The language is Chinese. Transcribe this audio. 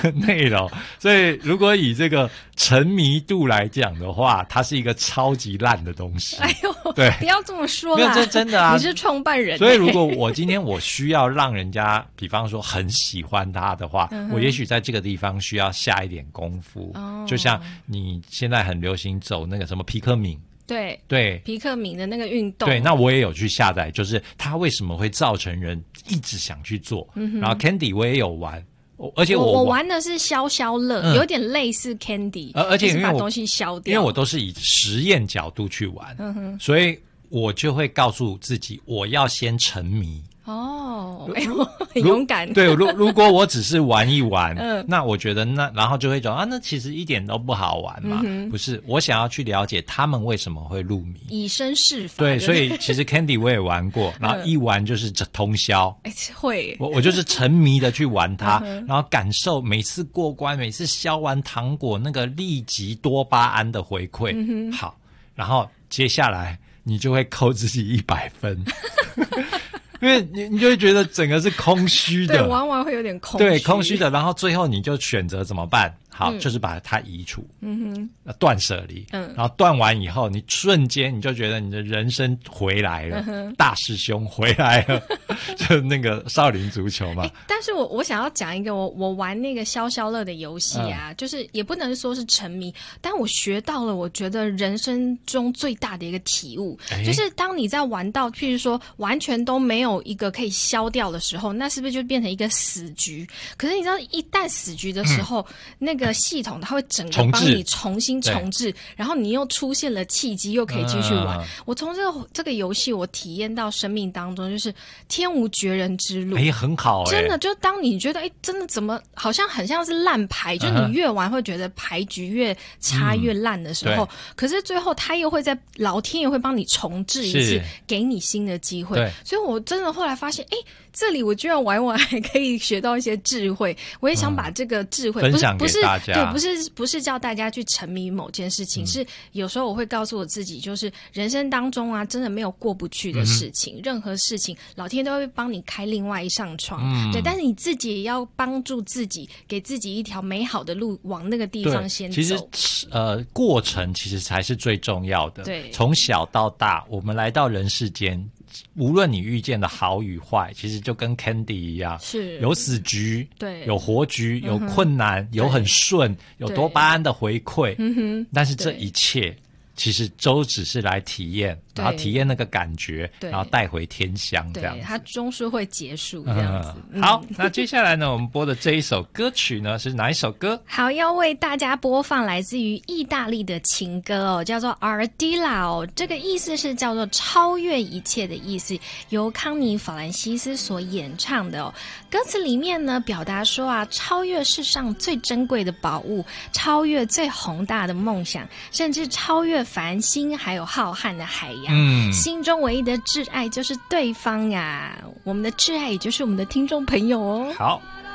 内容。所以如果以这个沉迷度来讲的话，它是一个超级烂的东西。 哎呦， 对， 不要这么说啦， 没有，这真的啊， 你是创办人。 所以如果我今天我需要让人家比方说很喜欢它的话，我也许在这个地方需要下一点功夫。就像你现在很流行走那个什么皮克敏，对皮克敏的那个运动， 对，那我也有去下载，就是它为什么会造成人一直想去做。然后 Candy 我也有玩，而且我玩的是消消乐，有点类似 Candy， 而且因为把东西消掉， 因为我都是以实验角度去玩，所以我就会告诉自己，我要先沉迷。 哦，哎呦，很勇敢。 对，如果我只是玩一玩，那我觉得然后就会讲那其实一点都不好玩嘛。不是，我想要去了解他们为什么会入迷， 以身试法。 对，所以其实 Candy 我也玩过，然后一玩就是通宵。 会， 我就是沉迷的去玩它，然后感受每次过关，每次削完糖果那个立即多巴胺的回馈。好，然后接下来你就会扣自己100分。因为你就会觉得整个是空虚的， 对，玩完会有点空虚， 对，空虚的，然后最后你就选择怎么办？好，就是把它移除，断舍离，然后断完以后，你瞬间你就觉得你的人生回来了，大师兄回来了，就那个少林足球嘛。 但是我想要讲一个，我玩那个消消乐的游戏啊，就是也不能说是沉迷，但我学到了，我觉得人生中最大的一个体悟，就是当你在玩到，譬如说完全都没有一个可以消掉的时候，那是不是就变成一个死局？可是你知道，一旦死局的时候，那个系统它会整个帮你重新重置，然后你又出现了契机，又可以继续玩。我从这个游戏，我体验到生命当中就是天无绝人之路。 很好真的，就当你觉得真的怎么好像很像是烂牌，就你越玩会觉得牌局越差越烂的时候，可是最后他又会在老天爷会帮你重置一次，给你新的机会。所以我真的后来发现，这里我居然玩完还可以学到一些智慧，我也想把这个智慧分享给大家。 对，不是叫大家去沉迷某件事情，是有时候我会告诉我自己，就是人生当中啊，真的没有过不去的事情，任何事情老天都会帮你开另外一扇窗。对，但是你自己也要帮助自己，给自己一条美好的路，往那个地方先走。 其实过程其实才是最重要的。 对， 从小到大，我们来到人世间，无论你遇见的好与坏，其实就跟 Candy 一样， 是有死局， 对， 有活局，有困难，有很顺，有多巴胺的回馈。但是这一切其实都只是来体验，然后体验那个感觉，然后带回天乡这样子。 它终是会结束这样子。 好，那接下来呢，我们播的这一首歌曲呢是哪一首歌？ 好，要为大家播放来自于意大利的情歌叫做 Ardilla 这个意思是叫做超越一切的意思，由康妮·法兰西斯所演唱的歌词里面呢，表达说啊，超越世上最珍贵的宝物，超越最宏大的梦想，甚至超越繁星还有浩瀚的海洋。心中唯一的挚爱就是对方呀，我们的挚爱也就是我们的听众朋友哦。 好。